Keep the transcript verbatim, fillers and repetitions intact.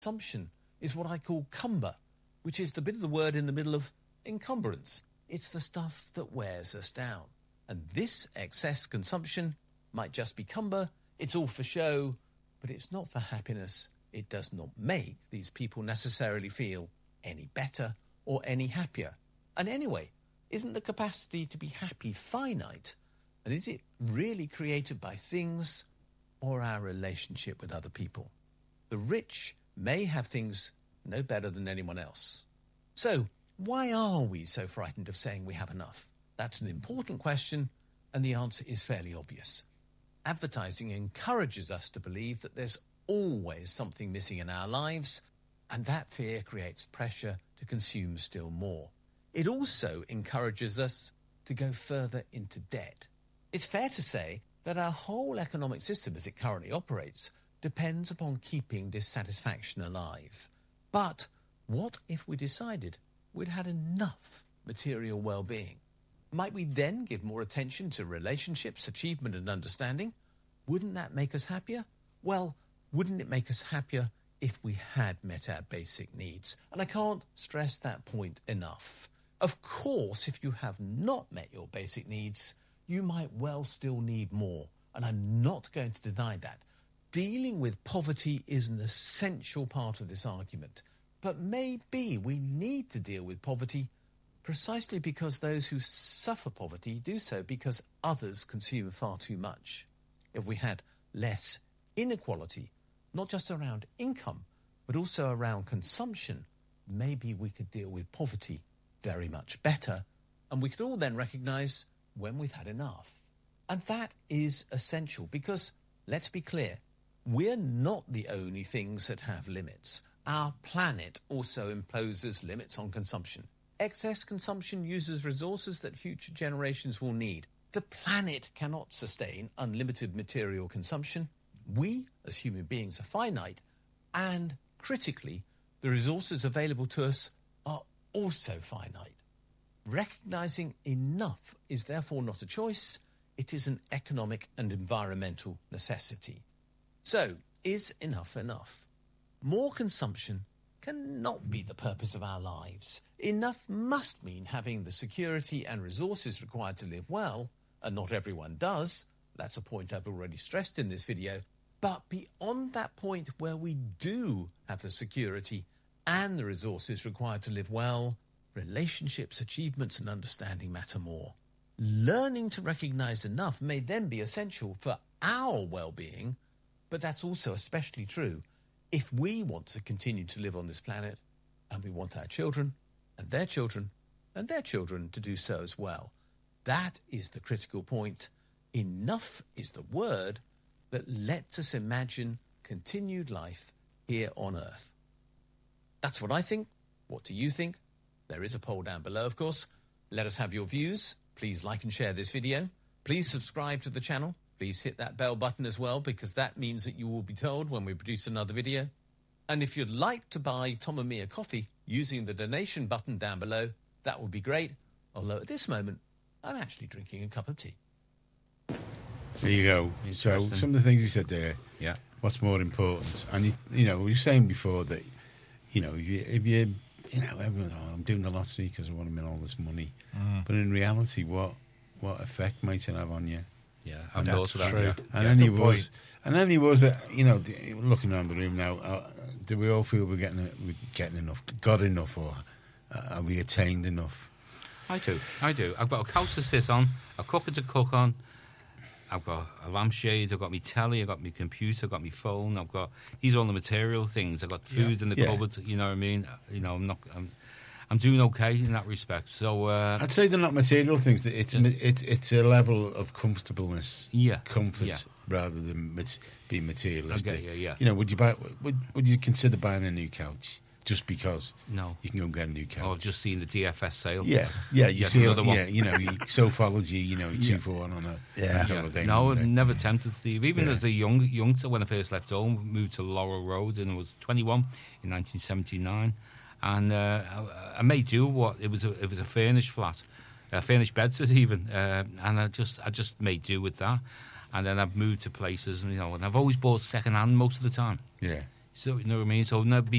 Consumption is what I call cumber, which is the bit of the word in the middle of encumbrance. It's the stuff that wears us down. And this excess consumption might just be cumber, it's all for show, but it's not for happiness. It does not make these people necessarily feel any better or any happier. And anyway, isn't the capacity to be happy finite? And is it really created by things or our relationship with other people? The rich may have things no better than anyone else. So, why are we so frightened of saying we have enough? That's an important question, and the answer is fairly obvious. Advertising encourages us to believe that there's always something missing in our lives, and that fear creates pressure to consume still more. It also encourages us to go further into debt. It's fair to say that our whole economic system as it currently operates depends upon keeping dissatisfaction alive. But what if we decided we'd had enough material well-being? Might we then give more attention to relationships, achievement and understanding? Wouldn't that make us happier? Well, wouldn't it make us happier if we had met our basic needs? And I can't stress that point enough. Of course, if you have not met your basic needs, you might well still need more. And I'm not going to deny that. Dealing with poverty is an essential part of this argument. But maybe we need to deal with poverty precisely because those who suffer poverty do so because others consume far too much. If we had less inequality, not just around income, but also around consumption, maybe we could deal with poverty very much better, and we could all then recognise when we've had enough. And that is essential because, let's be clear, we're not the only things that have limits. Our planet also imposes limits on consumption. Excess consumption uses resources that future generations will need. The planet cannot sustain unlimited material consumption. We, as human beings, are finite, and critically, the resources available to us are also finite. Recognising enough is therefore not a choice, it is an economic and environmental necessity. So, is enough enough? More consumption cannot be the purpose of our lives. Enough must mean having the security and resources required to live well, and not everyone does. That's a point I've already stressed in this video. But beyond that point where we do have the security and the resources required to live well, relationships, achievements and understanding matter more. Learning to recognise enough may then be essential for our well-being, but that's also especially true if we want to continue to live on this planet and we want our children and their children and their children to do so as well. That is the critical point. Enough is the word that lets us imagine continued life here on Earth. That's what I think. What do you think? There is a poll down below, of course. Let us have your views. Please like and share this video. Please subscribe to the channel. Please hit that bell button as well, because that means that you will be told when we produce another video. And if you'd like to buy Tom and me a coffee using the donation button down below, that would be great. Although at this moment, I'm actually drinking a cup of tea. There you go. So some of the things you said there, yeah. What's more important? And, you, you know, we were saying before that, you know, if you, if you, you know, everyone, oh, I'm doing the lottery because I want to win all this money. Mm. But in reality, what what effect might it have on you? Yeah, I've thought of that. True. Yeah. And yeah, then he was, point. and then he was, uh, you know, looking around the room now. Uh, do we all feel we're getting we're getting enough, got enough, or uh, are we attained enough? I do, I do. I've got a couch to sit on, a cooker to cook on. I've got a lampshade. I've got my telly. I've got my computer. I've got my phone. I've got these are all the material things. I've got food yeah. in the yeah. cupboard. You know what I mean? You know, I'm not. I'm, I'm doing okay in that respect. So uh, I'd say they're not material things. It's yeah. it's it's a level of comfortableness, yeah, comfort, yeah. rather than mat- being materialistic. Okay, yeah, yeah. You know, would you buy? Would would you consider buying a new couch just because? No, you can go and get a new couch. Oh, just seeing the D F S sale. Yeah, yeah. You see another one. Yeah, you know, Sofology. You know, two yeah. for one on a yeah. kind of thing. No, never tempted, Steve. Even yeah. as a young youngster, when I first left home, moved to Laurel Road, and I was twenty-one in nineteen seventy-nine. And uh, I, I made do what it was. A, it was a furnished flat, a furnished bedsit even, uh, and I just I just made do with that. And then I've moved to places, and you know, and I've always bought second hand most of the time. Yeah. So you know what I mean. So I've never been